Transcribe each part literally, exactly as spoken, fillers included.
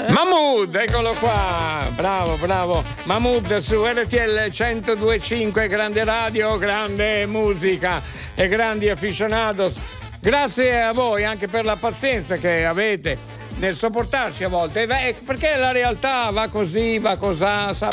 Mahmood, eccolo qua, bravo, bravo. Mahmood su R T L centodue e cinque, grande radio, grande musica e grandi aficionados. Grazie a voi anche per la pazienza che avete nel sopportarci a volte, perché la realtà va così, va cosà, sa,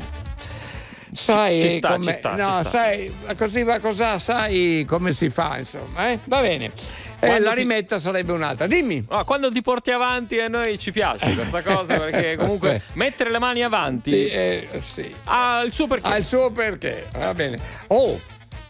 sai ci sta, come, ci sta, no, ci sta. sai, così va cosà, sai come si fa, insomma, eh? Va bene. E la rimetta ti... sarebbe un'altra. Dimmi. No, quando ti porti avanti a noi ci piace questa cosa, perché comunque mettere le mani avanti sì, eh, sì. ha il suo perché. Ha il suo perché, va bene. Oh,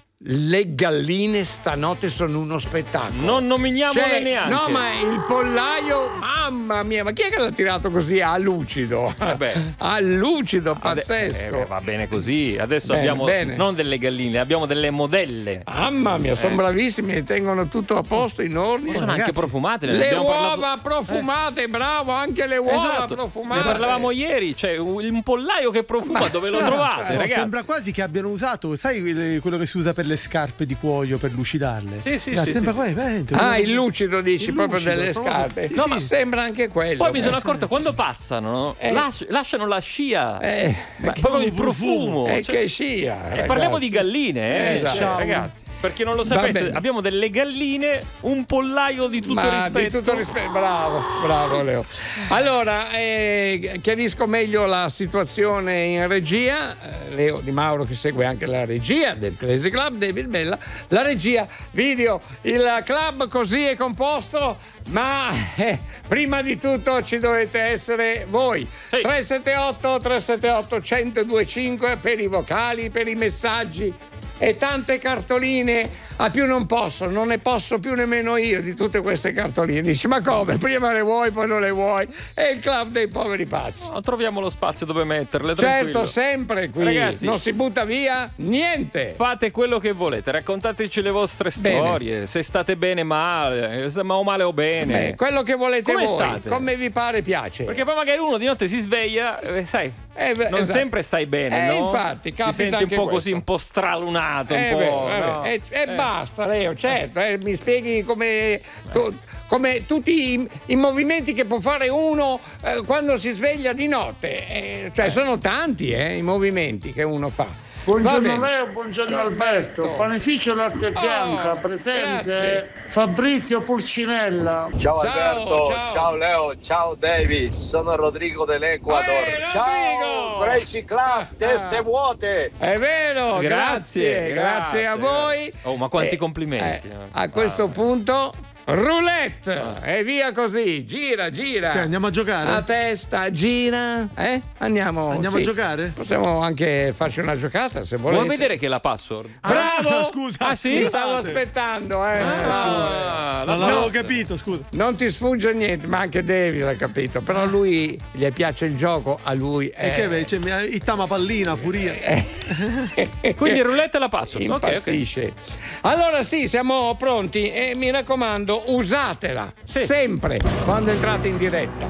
le galline stanotte sono uno spettacolo. Non nominiamole cioè, neanche. No, ma il pollaio, mamma mia, ma chi è che l'ha tirato così a lucido? Vabbè. A lucido, pazzesco. Ade- eh, beh, va bene così. Adesso bene, abbiamo bene. non delle galline, abbiamo delle modelle. Mamma mia, sono Eh. bravissimi, tengono tutto a posto, in ordine. Sono Ragazzi, anche profumate. ne le abbiamo uova parlato- profumate, Eh. bravo, anche le uova Esatto. profumate. Ne parlavamo ieri, cioè un pollaio che profuma, Ma- dove lo trovate, No, ragazzi? sembra quasi che abbiano usato, sai quelle- quello che si usa per le scarpe di cuoio per lucidarle? Sì, sì, Ah, sì, sembra sì, quasi, veramente, Ah, quello- il lucido dici il proprio lucido, delle proprio- scarpe. sì, No, sì. ma sembra anche quello. Poi mi sono Eh, accorto quando passano, no? Eh. Las- lasciano la scia, Eh, ma che- proprio il profumo. profumo. E cioè- che sia. e ragazzi. parliamo di galline, eh, Esatto. cioè, ragazzi. Per chi non lo Va sapesse, bene. abbiamo delle galline, un pollaio di tutto Ma rispetto. di tutto rispetto, bravo, bravo Leo. Allora, eh, chiarisco meglio la situazione in regia. Eh, Leo Di Mauro che segue anche la regia del Crazy Club, David Bella, la regia video. Il club così è composto, ma eh, prima di tutto ci dovete essere voi. Sì. tre sette otto tre sette otto uno zero due cinque per i vocali, per i messaggi e tante cartoline. A più non posso, non ne posso più nemmeno io di tutte queste cartoline. Dici, ma come? Prima le vuoi, poi non le vuoi. È il club dei poveri pazzi. No, troviamo lo spazio dove metterle, Certo, tranquillo. sempre qui. Ragazzi, non si butta via niente. fate quello che volete, raccontateci le vostre Bene. storie, se state bene male, se ma o male o bene. Beh, quello che volete Come voi, state? come vi pare piace. Perché poi magari uno di notte si sveglia, eh, sai, Eh, beh, non esatto. sempre stai bene, Eh, no? infatti, capita ti senti un anche po' questo. così, un po' stralunato, Eh, un beh, po'. vabbè, no? E, e Eh. basta, Leo, certo, eh, mi spieghi come, tu- come tutti i, i movimenti che può fare uno eh, quando si sveglia di notte. Eh, cioè, sono tanti eh, i movimenti che uno fa. Va Buongiorno bene. Leo, buongiorno Roberto. Alberto. Panificio l'Arte Bianca, Oh, presente grazie. Fabrizio Pulcinella. Ciao, Ciao, Alberto, ciao. ciao. Leo, ciao David, sono Rodrigo dell'Ecuador. Ehi, Rodrigo! Ciao, Crazy Club, teste vuote. È vero, grazie, Grazie, grazie, a grazie. voi. Oh, ma quanti Eh, complimenti. eh, a questo punto, roulette e via così, gira, gira. Che, andiamo a giocare? A testa, gira, eh? Andiamo. Andiamo sì. a giocare? Possiamo anche farci una giocata se volete. Vuoi vedere che è la password? Bravo! Ah, scusa. Ah, sì? Mi stavo Scusate. aspettando, eh. Bravo. Ah, la Non l'avevo password. capito, scusa. Non ti sfugge niente, ma anche David l'ha capito. Però lui gli piace il gioco, a lui è. E che invece mi il tama pallina, furia. Quindi il roulette e la password. Ok, ok. Impazzisce. Allora sì, siamo pronti e mi raccomando, usatela sempre quando entrate in diretta.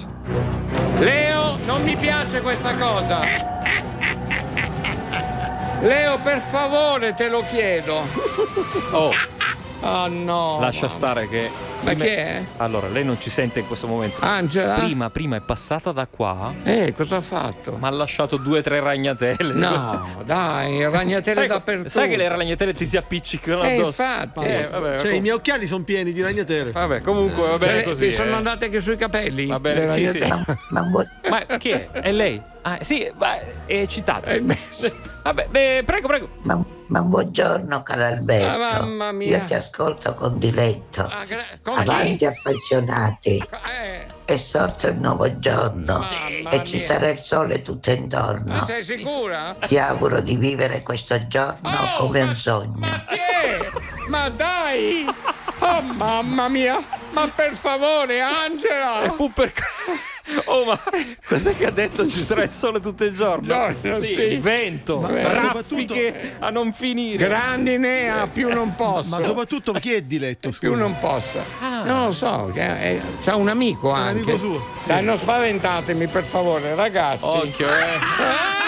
Leo, non mi piace questa cosa. Leo, per favore, te lo chiedo. Oh, Oh no. lascia mamma. stare che. Ma chi è? Allora, lei non ci sente in questo momento. Angela? Prima, prima è passata da qua, Eh, cosa ha fatto? ma ha lasciato due o tre ragnatele. No, dai, ragnatele sai, dappertutto. sai che le ragnatele ti si appiccicano Eh, addosso? infatti. Eh, vabbè, Cioè, com- i miei occhiali sono pieni di ragnatele. vabbè, comunque va bene Cioè, così. ti sono eh. andate anche sui capelli? Va bene, Le sì, ragnatele? sì. Ma chi è? È lei? Ah, sì, ma è eccitata. Eh, beh, sì. Vabbè, beh, prego, prego. Ma, ma buongiorno caro Alberto, Ah, mamma mia. io ti ascolto con diletto. Ah, gra- con chi? Avanti affezionati, Eh, è sorto il nuovo giorno Mamma e ci mia. sarà il sole tutto ma intorno. sei sicura? Ti auguro di vivere questo giorno Oh, come ma- un sogno. Ma chi è? Ma dai! Oh mamma mia! Ma per favore, Angela! E fu per. Oh, ma cos'è che ha detto? Ci sarà il sole tutto il giorno? Giorno, sì. Il vento, Ma- raffiche a non finire. Grandine a più non posso. Ma soprattutto chi è diletto, più scusa? non posso. Non lo so, che è- c'ha un amico anche. amico suo, sì. Dai, non spaventatemi per favore, ragazzi. Occhio, eh. Ah!